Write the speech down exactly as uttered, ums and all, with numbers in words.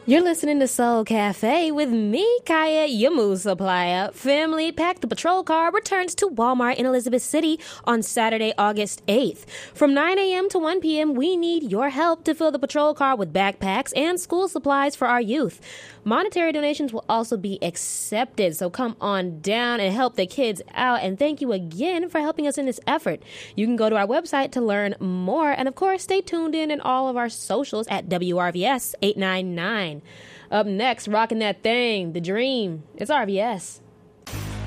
You're listening to Soul Cafe with me, Kaya, your mood supplier. Family Pack the Patrol Car returns to Walmart in Elizabeth City on Saturday, August eighth. From nine a.m. to one p.m., we need your help to fill the patrol car with backpacks and school supplies for our youth. Monetary donations will also be accepted, so come on down and help the kids out. And thank you again for helping us in this effort. You can go to our website to learn more. And of course, stay tuned in in all of our socials at W R V S eight nine nine. Up next, rocking that thing, The Dream. It's R V S.